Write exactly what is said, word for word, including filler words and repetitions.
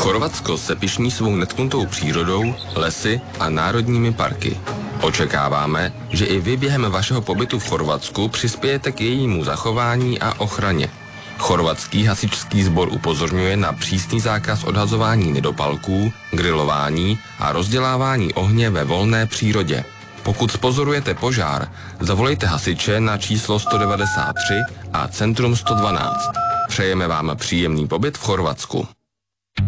Chorvatsko se pyšní svou netknutou přírodou, lesy a národními parky. Očekáváme, že i vy během vašeho pobytu v Chorvatsku přispějete k jejímu zachování a ochraně. Chorvatský hasičský sbor upozorňuje na přísný zákaz odhazování nedopalků, grilování a rozdělávání ohně ve volné přírodě. Pokud zpozorujete požár, zavolejte hasiče na číslo sto devadesát tři a Centrum sto dvanáct. Přejeme vám příjemný pobyt v Chorvatsku.